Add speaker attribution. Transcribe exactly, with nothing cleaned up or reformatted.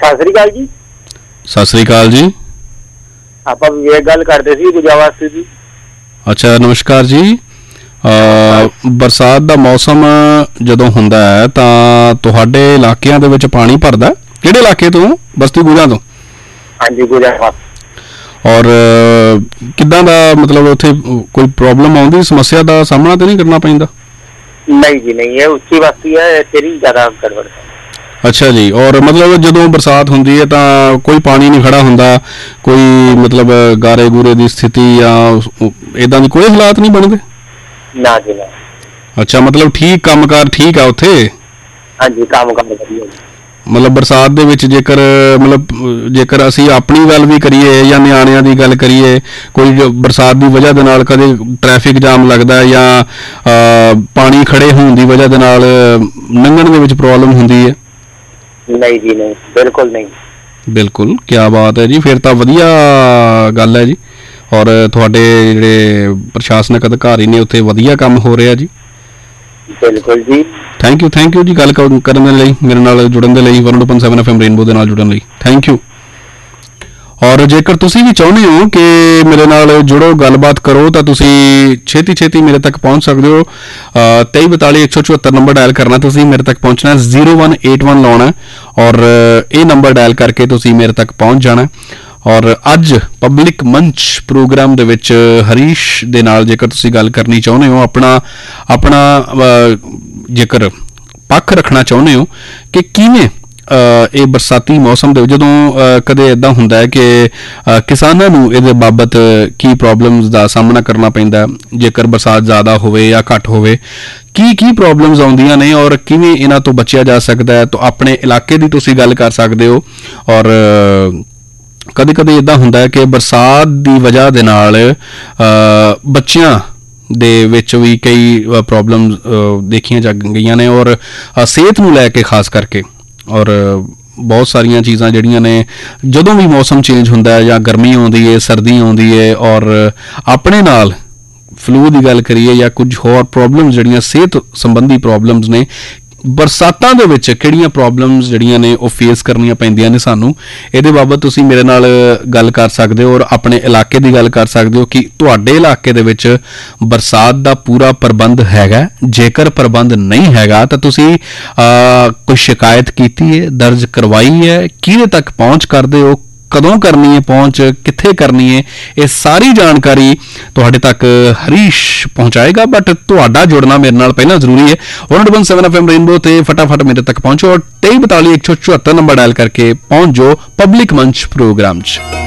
Speaker 1: ਸਤਿ ਸ੍ਰੀ ਅਕਾਲ ਜੀ।
Speaker 2: ਸਤਿ ਸ੍ਰੀ ਅਕਾਲ ਜੀ।
Speaker 1: ਆਪਾਂ ਵਿਵੇਕ ਗੱਲ ਕਰਦੇ ਸੀ ਗੁਜਾ ਵਾਸਤੇ ਜੀ।
Speaker 2: ਅੱਛਾ, ਨਮਸਕਾਰ ਜੀ। ਬਰਸਾਤ ਦਾ ਮੌਸਮ ਜਦੋਂ ਹੁੰਦਾ ਹੈ ਤਾਂ ਤੁਹਾਡੇ ਇਲਾਕਿਆਂ ਦੇ ਵਿੱਚ ਪਾਣੀ ਭਰਦਾ? ਕਿਹੜੇ ਇਲਾਕੇ ਤੋਂ? ਬਸਤੀ ਗੁਜਾ ਤੋਂ?
Speaker 1: ਹਾਂਜੀ, ਗੁਜਾ।
Speaker 2: ਔਰ ਕਿੱਦਾਂ ਦਾ ਮਤਲਬ ਉੱਥੇ ਕੋਈ ਪ੍ਰੋਬਲਮ ਆਉਂਦੀ, ਸਮੱਸਿਆ ਦਾ ਸਾਹਮਣਾ ਤਾਂ ਨਹੀਂ ਕਰਨਾ ਪੈਂਦਾ?
Speaker 1: ਨਹੀਂ ਜੀ ਨਹੀਂ, ਇਹ ਉੱਚੀ ਬਸਤੀ ਹੈ, ਇੱਥੇ ਨਹੀਂ ਜ਼ਿਆਦਾ ਗੜਬੜ।
Speaker 2: ਅੱਛਾ ਜੀ। ਔਰ ਮਤਲਬ ਜਦੋਂ ਬਰਸਾਤ ਹੁੰਦੀ ਹੈ ਤਾਂ ਕੋਈ ਪਾਣੀ ਨਹੀਂ ਖੜਾ ਹੁੰਦਾ, ਕੋਈ ਮਤਲਬ ਗਾਰੇ ਗੂਰੇ ਦੀ ਸਥਿਤੀ ਜਾਂ ਇੱਦਾਂ ਦੀ ਕੋਈ ਹਾਲਾਤ ਨਹੀਂ ਬਣਦੇ?
Speaker 1: ਨਾ ਜੀ ਨਾ।
Speaker 2: ਅੱਛਾ, ਮਤਲਬ ਠੀਕ ਕੰਮਕਾਰ ਠੀਕ ਆ ਉੱਥੇ?
Speaker 1: ਹਾਂਜੀ, ਕੰਮ ਕਾਰ ਵਧੀਆ ਜੀ।
Speaker 2: ਮਤਲਬ ਬਰਸਾਤ ਦੇ ਵਿੱਚ ਜੇਕਰ ਮਤਲਬ ਜੇਕਰ ਅਸੀਂ ਆਪਣੀ ਗੱਲ ਵੀ ਕਰੀਏ ਜਾਂ ਨਿਆਣਿਆਂ ਦੀ ਗੱਲ ਕਰੀਏ, ਕੋਈ ਬਰਸਾਤ ਦੀ ਵਜ੍ਹਾ ਦੇ ਨਾਲ ਕਦੇ ਟ੍ਰੈਫਿਕ ਜਾਮ ਲੱਗਦਾ ਜਾਂ ਪਾਣੀ ਖੜੇ ਹੋਣ ਦੀ ਵਜ੍ਹਾ ਦੇ ਨਾਲ ਲੰਘਣ ਦੇ ਵਿੱਚ ਪ੍ਰੋਬਲਮ ਹੁੰਦੀ ਹੈ?
Speaker 1: ਨਹੀਂ ਜੀ ਨਹੀਂ, ਬਿਲਕੁਲ ਨਹੀਂ।
Speaker 2: ਬਿਲਕੁਲ, ਕਿਆ ਬਾਤ ਹੈ ਜੀ। ਫਿਰ ਤਾਂ ਵਧੀਆ ਗੱਲ ਹੈ ਜੀ। ਔਰ ਤੁਹਾਡੇ ਜਿਹੜੇ ਪ੍ਰਸ਼ਾਸਨਿਕ ਅਧਿਕਾਰੀ ਨੇ ਉੱਥੇ ਵਧੀਆ ਕੰਮ ਹੋ ਰਿਹਾ ਜੀ।
Speaker 1: ਬਿਲਕੁਲ ਜੀ। ਥੈਂਕ
Speaker 2: ਯੂ ਥੈਂਕ ਯੂ ਜੀ ਗੱਲ ਕਰਨ ਦੇ ਲਈ, ਮੇਰੇ ਨਾਲ ਜੁੜਨ ਦੇ ਲਈ, one two point seven F M rainbow ਦੇ ਨਾਲ ਜੁੜਨ ਲਈ ਥੈਂਕ ਯੂ। ਔਰ ਜੇਕਰ ਤੁਸੀਂ ਵੀ ਚਾਹੁੰਦੇ ਹੋ ਕਿ ਮੇਰੇ ਨਾਲ ਜੁੜੋ, ਗੱਲਬਾਤ ਕਰੋ, ਤਾਂ ਤੁਸੀਂ ਛੇਤੀ ਛੇਤੀ ਮੇਰੇ ਤੱਕ ਪਹੁੰਚ ਸਕਦੇ ਹੋ। ਤੇਈ ਬਤਾਲੀ ਇੱਕ ਸੌ ਚੁਹੱਤਰ ਨੰਬਰ ਡਾਇਲ ਕਰਨਾ, ਤੁਸੀਂ ਮੇਰੇ ਤੱਕ ਪਹੁੰਚਣਾ, ਜ਼ੀਰੋ ਵਨ ਏਟ ਵਨ ਲਾਉਣਾ ਔਰ ਇਹ ਨੰਬਰ ਡਾਇਲ ਕਰਕੇ ਤੁਸੀਂ ਮੇਰੇ ਤੱਕ ਪਹੁੰਚ ਜਾਣਾ। ਔਰ ਅੱਜ ਪਬਲਿਕ ਮੰਚ ਪ੍ਰੋਗਰਾਮ ਦੇ ਵਿੱਚ ਹਰੀਸ਼ ਦੇ ਨਾਲ ਜੇਕਰ ਤੁਸੀਂ ਗੱਲ ਕਰਨੀ ਚਾਹੁੰਦੇ ਹੋ, ਆਪਣਾ ਆਪਣਾ ਜੇਕਰ ਪੱਖ ਰੱਖਣਾ ਚਾਹੁੰਦੇ ਹੋ ਕਿ ਕਿਵੇਂ ਇਹ ਬਰਸਾਤੀ ਮੌਸਮ ਦੇ ਜਦੋਂ ਕਦੇ ਇੱਦਾਂ ਹੁੰਦਾ ਹੈ ਕਿ ਕਿਸਾਨਾਂ ਨੂੰ ਇਹਦੇ ਬਾਬਤ ਕੀ ਪ੍ਰੋਬਲਮਸ ਦਾ ਸਾਹਮਣਾ ਕਰਨਾ ਪੈਂਦਾ ਜੇਕਰ ਬਰਸਾਤ ਜ਼ਿਆਦਾ ਹੋਵੇ ਜਾਂ ਘੱਟ ਹੋਵੇ, ਕੀ ਕੀ ਪ੍ਰੋਬਲਮਸ ਆਉਂਦੀਆਂ ਨੇ ਔਰ ਕਿਵੇਂ ਇਹਨਾਂ ਤੋਂ ਬਚਿਆ ਜਾ ਸਕਦਾ ਹੈ, ਤਾਂ ਆਪਣੇ ਇਲਾਕੇ ਦੀ ਤੁਸੀਂ ਗੱਲ ਕਰ ਸਕਦੇ ਹੋ। ਔਰ ਕਦੇ ਕਦੇ ਇੱਦਾਂ ਹੁੰਦਾ ਹੈ ਕਿ ਬਰਸਾਤ ਦੀ ਵਜ੍ਹਾ ਦੇ ਨਾਲ ਬੱਚਿਆਂ ਦੇ ਵਿੱਚ ਵੀ ਕਈ ਪ੍ਰੋਬਲਮ ਦੇਖੀਆਂ ਜਾ ਗਈਆਂ ਨੇ ਔਰ ਸਿਹਤ ਨੂੰ ਲੈ ਕੇ ਖਾਸ ਕਰਕੇ। ਔਰ ਬਹੁਤ ਸਾਰੀਆਂ ਚੀਜ਼ਾਂ ਜਿਹੜੀਆਂ ਨੇ ਜਦੋਂ ਵੀ ਮੌਸਮ ਚੇਂਜ ਹੁੰਦਾ ਹੈ ਜਾਂ ਗਰਮੀ ਆਉਂਦੀ ਹੈ, ਸਰਦੀ ਆਉਂਦੀ ਹੈ, ਔਰ ਆਪਣੇ ਨਾਲ ਫਲੂ ਦੀ ਗੱਲ ਕਰੀਏ ਜਾਂ ਕੁਝ ਹੋਰ ਪ੍ਰੋਬਲਮਸ ਜਿਹੜੀਆਂ ਸਿਹਤ ਸੰਬੰਧੀ ਪ੍ਰੋਬਲਮਸ ਨੇ, ਬਰਸਾਤਾਂ ਦੇ ਵਿੱਚ ਕਿਹੜੀਆਂ ਪ੍ਰੋਬਲਮਸ ਜਿਹੜੀਆਂ ਨੇ ਉਹ ਫੇਸ ਕਰਨੀਆਂ ਪੈਂਦੀਆਂ ਨੇ ਸਾਨੂੰ, ਇਹਦੇ ਬਾਬਤ ਤੁਸੀਂ ਮੇਰੇ ਨਾਲ ਗੱਲ ਕਰ ਸਕਦੇ ਹੋ ਔਰ ਆਪਣੇ ਇਲਾਕੇ ਦੀ ਗੱਲ ਕਰ ਸਕਦੇ ਹੋ ਕਿ ਤੁਹਾਡੇ ਇਲਾਕੇ ਦੇ ਵਿੱਚ ਬਰਸਾਤ ਦਾ ਪੂਰਾ ਪ੍ਰਬੰਧ ਹੈਗਾ। ਜੇਕਰ ਪ੍ਰਬੰਧ ਨਹੀਂ ਹੈਗਾ ਤਾਂ ਤੁਸੀਂ ਕੋਈ ਸ਼ਿਕਾਇਤ ਕੀਤੀ ਹੈ, ਦਰਜ ਕਰਵਾਈ ਹੈ, ਕਿਹਦੇ ਤੱਕ ਪਹੁੰਚ ਕਰਦੇ ਹੋ, ਕਦੋਂ ਕਰਨੀ ਹੈ ਪਹੁੰਚ, ਕਿੱਥੇ ਕਰਨੀ ਹੈ, ਇਹ ਸਾਰੀ ਜਾਣਕਾਰੀ ਤੁਹਾਡੇ ਤੱਕ ਹਰੀਸ਼ ਪਹੁੰਚਾਏਗਾ। ਬਟ ਤੁਹਾਡਾ ਜੁੜਨਾ ਮੇਰੇ ਨਾਲ ਪਹਿਲਾਂ ਜ਼ਰੂਰੀ ਹੈ। One two point seven F M rainbow ਤੇ ਫਟਾਫਟ ਮੇਰੇ ਤੱਕ ਪਹੁੰਚੋ ਔਰ ਤੇਈ ਬਤਾਲੀ ਇੱਕ ਸੌ ਚੁਹੱਤਰ ਨੰਬਰ ਡਾਇਲ ਕਰਕੇ ਪਹੁੰਚ ਜਾਓ ਪਬਲਿਕ ਮੰਚ ਪ੍ਰੋਗਰਾਮ 'ਚ।